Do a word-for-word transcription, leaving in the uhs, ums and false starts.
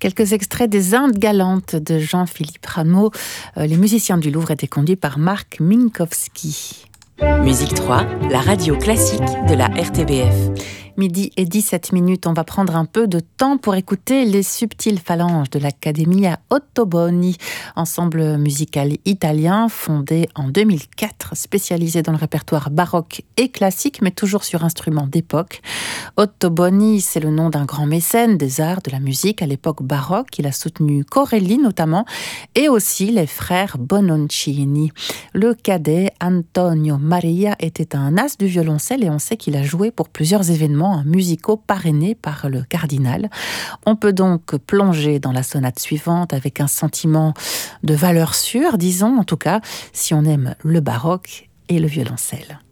Quelques extraits des Indes galantes de Jean-Philippe Rameau. Euh, les musiciens du Louvre étaient conduits par Marc Minkowski. Musique trois, la radio classique de la R T B F. Midi et dix-sept minutes, on va prendre un peu de temps pour écouter les subtiles phalanges de l'Accademia Ottoboni, ensemble musical italien fondé en deux mille quatre, spécialisé dans le répertoire baroque et classique, mais toujours sur instruments d'époque. Ottoboni, c'est le nom d'un grand mécène des arts, de la musique à l'époque baroque. Il a soutenu Corelli notamment, et aussi les frères Bononcini. Le cadet Antonio Maria était un as du violoncelle et on sait qu'il a joué pour plusieurs événements musicaux parrainés par le cardinal. On peut donc plonger dans la sonate suivante avec un sentiment de valeur sûre, disons, en tout cas, si on aime le baroque et le violoncelle.